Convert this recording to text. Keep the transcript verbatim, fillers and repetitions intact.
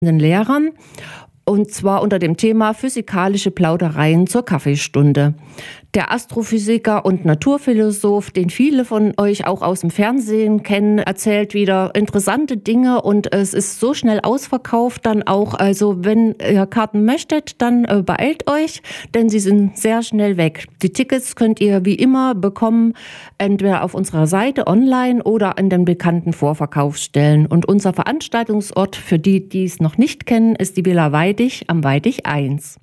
den Lehrern. Und zwar unter dem Thema Physikalische Plaudereien zur Kaffeestunde. Der Astrophysiker und Naturphilosoph, den viele von euch auch aus dem Fernsehen kennen, erzählt wieder interessante Dinge und es ist so schnell ausverkauft dann auch. Also wenn ihr Karten möchtet, dann äh, beeilt euch, denn sie sind sehr schnell weg. Die Tickets könnt ihr wie immer bekommen, entweder auf unserer Seite online oder an den bekannten Vorverkaufsstellen. Und unser Veranstaltungsort, für die, die es noch nicht kennen, ist die Villa Weidich am Weidich eins.